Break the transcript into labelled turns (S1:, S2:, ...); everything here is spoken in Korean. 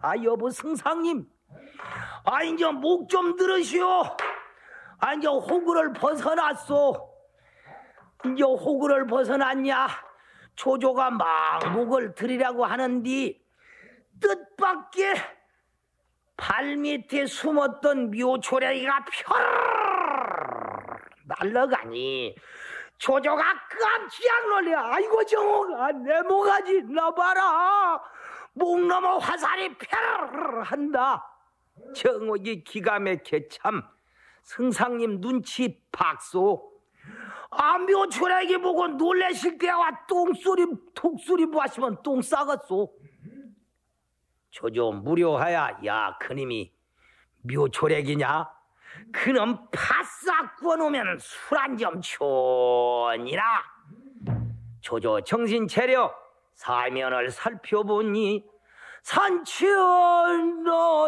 S1: 여보 승상님, 이제 목 좀 들으시오. 이제 호구를 벗어났소. 이제 호구를 벗어났냐? 조조가 막 목을 들이라고 하는디 뜻밖의 발밑에 숨었던 묘초래기가 펴르르 날아가니 조조가 깜짝 놀래. 아이고 정호가 내 모가지 나봐라. 목 넘어 화살이 펴르르 한다. 정호기 기가 막혀. 참 승상님 눈치 박소. 묘초래기 보고 놀라실 때와 똥소리 톡소리 보시면 똥 싸겠소. 조조 무료하야. 야 그님이 묘초래기냐? 그놈 바싹 구워놓으면 술 한 점 촌이라. 조조 정신 차려. 사면을 살펴보니 산천로